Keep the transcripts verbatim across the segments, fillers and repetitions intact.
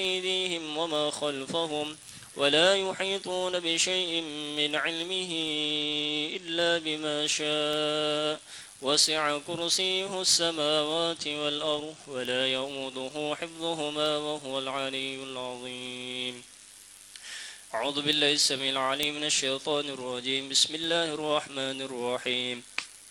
أيديهم وما خلفهم ولا يحيطون بشيء من علمه إلا بما شاء وسع كرسيه السماوات والأرض ولا يؤوده حفظهما وهو العلي العظيم. أعوذ بالله السميع العليم من الشيطان الرجيم. بسم الله الرحمن الرحيم.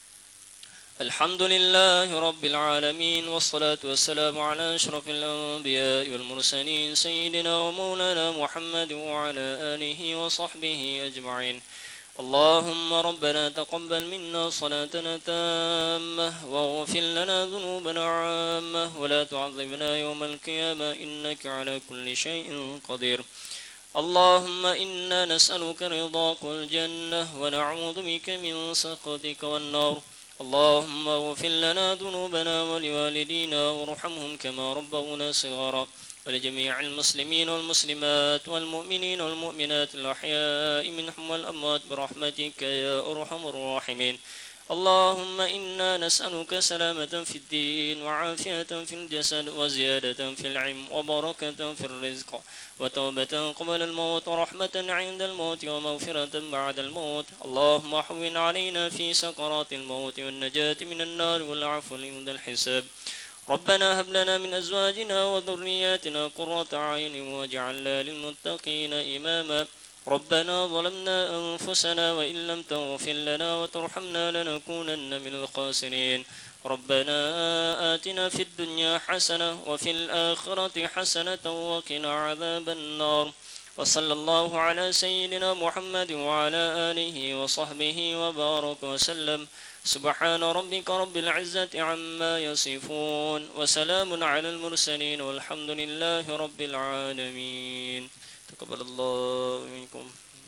الحمد لله رب العالمين، والصلاة والسلام على أشرف الأنبياء والمرسلين سيدنا ومولانا محمد وعلى آله وصحبه أجمعين. اللهم ربنا تقبل منا صلاتنا تامة واغفر لنا ذنوبنا عامة ولا تعذبنا يوم القيامة إنك على كل شيء قدير. اللهم إنا نسألك رضاك والجنة ونعوذ بك من سخطك والنار. اللهم اغفر لنا ذنوبنا ولوالدينا وارحمهم كما ربونا صغارا، ولجميع المسلمين والمسلمات والمؤمنين والمؤمنات الأحياء منهم والأموات برحمتك يا أرحم الراحمين. اللهم إنا نسألك سلامة في الدين وعافية في الجسد وزيادة في العلم وبركة في الرزق وتوبة قبل الموت ورحمة عند الموت ومغفرة بعد الموت. اللهم احوِّن علينا في سكرات الموت والنجاة من النار والعفو عند الحساب. ربنا هب لنا من أزواجنا وذرياتنا قرة أعين واجعلنا للمتقين إماما. ربنا ظلمنا أنفسنا وإن لم تغفر لنا وترحمنا لنكونن من الخاسرين. ربنا آتنا في الدنيا حسنة وفي الآخرة حسنة وقنا عذاب النار. وصلى الله على سيدنا محمد وعلى آله وصحبه وبارك وسلم. سبحان ربك رب العزة عما يصفون وسلام على المرسلين والحمد لله رب العالمين. تقبل الله منكم.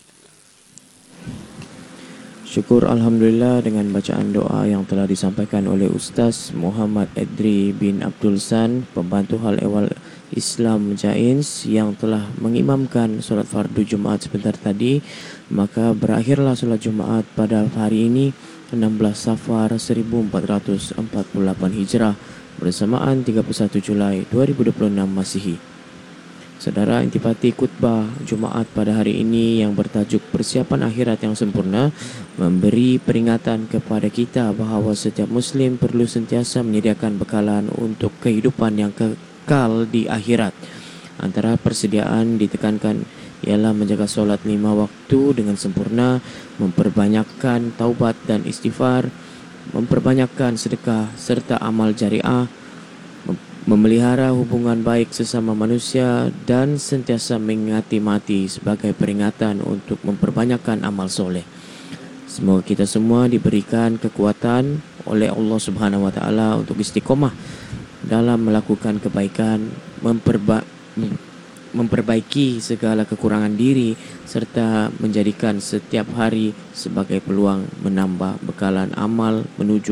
Syukur Alhamdulillah dengan bacaan doa yang telah disampaikan oleh Ustaz Muhammad Edri bin Abdul San, pembantu hal ehwal Islam Jains, yang telah mengimamkan solat fardu Jumaat sebentar tadi. Maka berakhirlah solat Jumaat pada hari ini enam belas Safar seribu empat ratus empat puluh lapan Hijrah bersamaan tiga puluh satu Julai dua ribu dua puluh enam Masihi. Saudara, intipati khutbah Jumaat pada hari ini yang bertajuk Persiapan Akhirat yang Sempurna memberi peringatan kepada kita bahawa setiap Muslim perlu sentiasa menyediakan bekalan untuk kehidupan yang kekal di akhirat. Antara persediaan ditekankan ialah menjaga solat lima waktu dengan sempurna, memperbanyakkan taubat dan istighfar, memperbanyakkan sedekah serta amal jariah, memelihara hubungan baik sesama manusia, dan sentiasa mengingati mati sebagai peringatan untuk memperbanyakkan amal soleh. Semoga kita semua diberikan kekuatan oleh Allah Subhanahu Wa Taala untuk istiqomah dalam melakukan kebaikan, memperba- memperbaiki segala kekurangan diri, serta menjadikan setiap hari sebagai peluang menambah bekalan amal menuju